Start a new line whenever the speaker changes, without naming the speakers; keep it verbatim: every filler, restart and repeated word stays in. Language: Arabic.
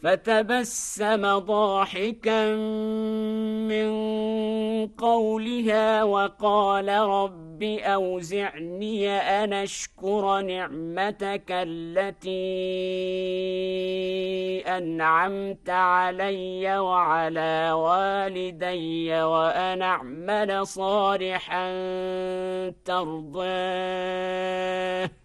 فتبسم ضاحكا من قولها وقال رب أوزعني أن أشكر نعمتك التي أنعمت علي وعلى والدي وأن أعمل صالحا ترضاه